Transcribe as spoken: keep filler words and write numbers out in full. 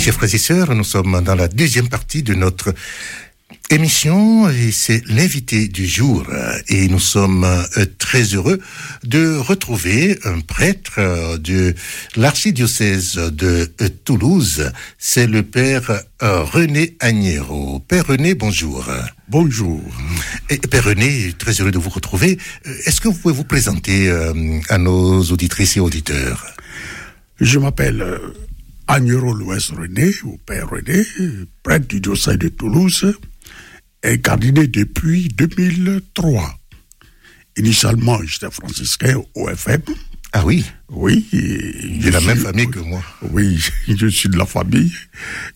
chers frères et sœurs, nous sommes dans la deuxième partie de notre émission et c'est l'invité du jour. Et nous sommes très heureux de retrouver un prêtre de l'archidiocèse de Toulouse. C'est le père René Agnero. Père René, bonjour. Bonjour. Et Père René, très heureux de vous retrouver. Est-ce que vous pouvez vous présenter à nos auditrices et auditeurs? Je m'appelle Agnero Louis René, ou Père René, prêtre du diocèse de Toulouse, et cardinal depuis deux mille trois. Initialement, j'étais franciscain au F M. Ah oui? Oui. De la suis, même famille que moi. Oui, je suis de la famille.